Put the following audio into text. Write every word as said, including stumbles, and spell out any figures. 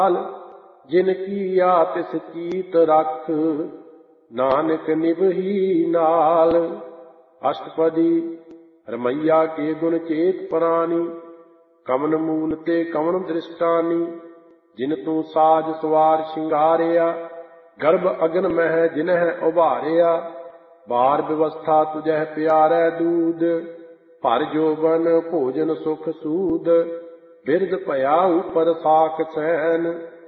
जिन किया तिस चीत रख, नानक निभही नाल। अष्टपदी रमैया के गुण चेत प्राणी, कमन मूल ते कमन दृष्टानी। जिन तू साज सवार शिंगारिया, गर्भ अगन मह जिनह उभारिया। बार व्यवस्था तुझह प्यारै दूध, भर जोबन भोजन सुख सूद। बिरद भया ऊपर साख सैन,